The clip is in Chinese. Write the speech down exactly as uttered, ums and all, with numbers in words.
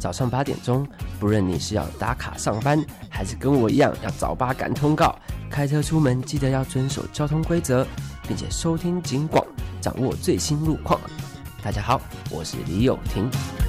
早上八点钟，不论你是要打卡上班，还是跟我一样要早八赶通告，开车出门记得要遵守交通规则，并且收听警广，掌握最新路况。大家好，我是李友廷。